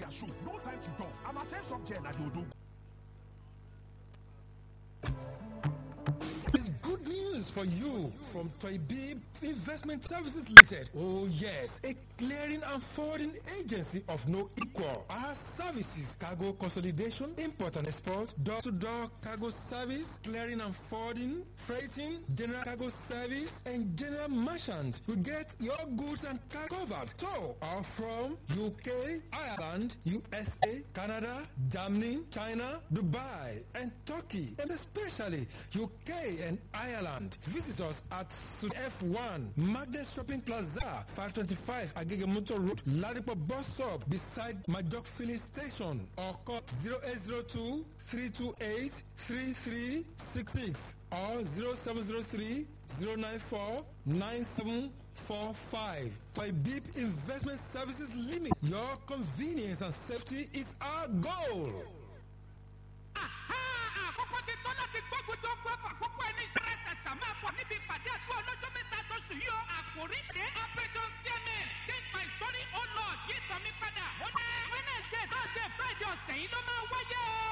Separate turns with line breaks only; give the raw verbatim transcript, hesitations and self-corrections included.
their show. No time to talk. I'm a time of Jen Adodo.
It's good news for you from Toybib Investment Services Limited. Oh yes, a clearing and forwarding agency of no equal. Our services: cargo consolidation, import and export, door-to-door cargo service, clearing and forwarding, freighting, general cargo service, and general merchant. We get your goods and cargo covered. So, are from U K, Ireland, U S A, Canada, Germany, China, Dubai, and Turkey, and especially U K and Ireland. Visit us at F one, Magnet Shopping Plaza, five twenty-five Agegemuto Road, Ladipo Bus Stop, beside Majok Filling Station, or call zero eight zero two, three two eight, three three six six or zero seven zero three, zero nine four, nine seven four five. Toybib Investment Services Limited. Your convenience and safety is our goal.
Àkókò ti tó láti gbógun tó gbọ́ fún àkókò ẹni sẹ́rẹ̀ ṣẹ̀ṣẹ̀ máa bọ̀ níbi ìpàdé àdúrà ọlọ́jọ́ mẹ́ta tó sùn yìí o. Àkòrí dé Operation C M S Change My Story, oh Lord, yí ìtàn mi padà. Ó dẹ́ Wednesday, Thursday, Friday ọ̀sẹ̀ yìí ló máa wáyé o.